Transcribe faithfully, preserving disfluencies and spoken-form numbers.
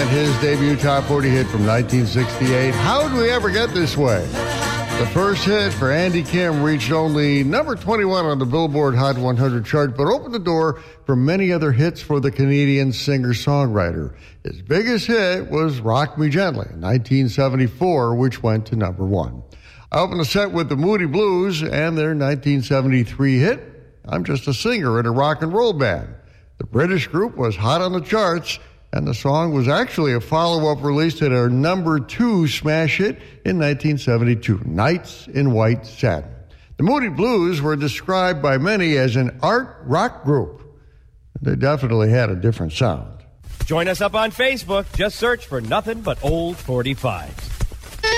and his debut top forty hit from nineteen sixty-eight, How'd We Ever Get This Way? The first hit for Andy Kim reached only number twenty-one on the Billboard Hot one hundred chart, but opened the door for many other hits for the Canadian singer-songwriter. His biggest hit was Rock Me Gently in nineteen seventy-four, which went to number one. I opened the set with the Moody Blues and their nineteen seventy-three hit, I'm Just a Singer in a Rock and Roll Band. The British group was hot on the charts, and the song was actually a follow-up release to their number two smash hit in nineteen seventy-two, Nights in White Satin. The Moody Blues were described by many as an art rock group. They definitely had a different sound. Join us up on Facebook. Just search for Nothing But Old forty-fives.